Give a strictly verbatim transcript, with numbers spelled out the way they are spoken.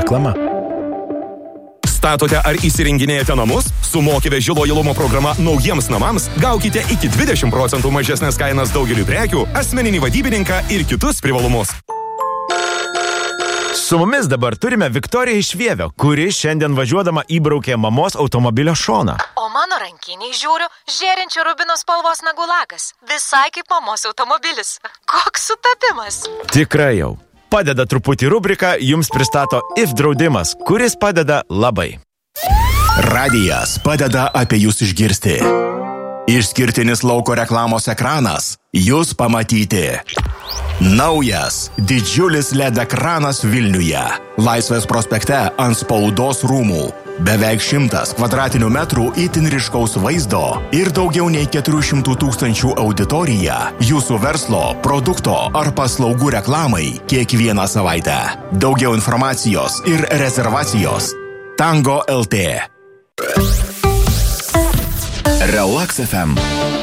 reklama. Statote ar įsirenginėjate namus? Su Moki veži lojalumo programa naujiems namams gaukite iki dvidešimt procentų mažesnės kainas daugeliu prekių, asmeninį vadybininką ir kitus privalumus. Su mumis dabar turime Viktoriją iš Vievio, kuri šiandien važiuodama įbraukė mamos automobilio šoną. O mano rankiniai žiūriu, žėrinčio rubino spalvos nagų lakas. Visai kaip mamos automobilis. Koks sutapimas. Tikrai jau. Padeda truputį rubrika, jums pristato I F draudimas, kuris padeda labai. Radijas padeda apie jūs išgirsti. Išskirtinis lauko reklamos ekranas jūs pamatyti. Naujas, didžiulis L E D ekranas Vilniuje. Laisvės prospekte ant spaudos rūmų. Beveik šimtas kvadratinių metrų itin ryškaus vaizdo ir daugiau nei keturių šimtų tūkstančių auditorija jūsų verslo, produkto ar paslaugų reklamai kiekvieną savaitę. Daugiau informacijos ir rezervacijos. Tango L T. Relax F M.